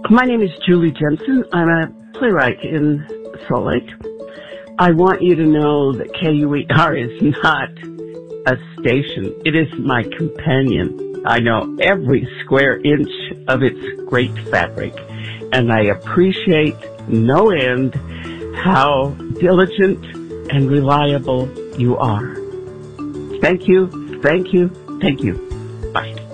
My name is Julie Jensen. I'm a playwright in Salt Lake. I want you to know that KUER is not a station. It is my companion. I know every square inch of its great fabric, and I appreciate no end how diligent and reliable you are. Thank you, thank you, thank you. Bye.